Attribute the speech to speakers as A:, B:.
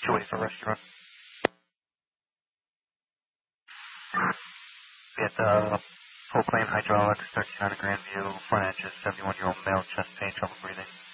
A: Joy's a restaurant. We had whole claim hydraulics, 13 on a Grandview, front edges, 71-year-old male, chest pain, trouble breathing.